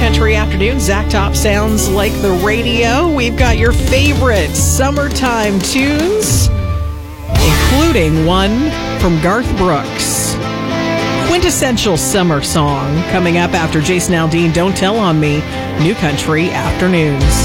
Country Afternoon. Zach Top sounds like the radio. We've got your favorite summertime tunes, including one from Garth Brooks. Quintessential summer song coming up after Jason Aldean, Don't Tell on Me, New Country Afternoons.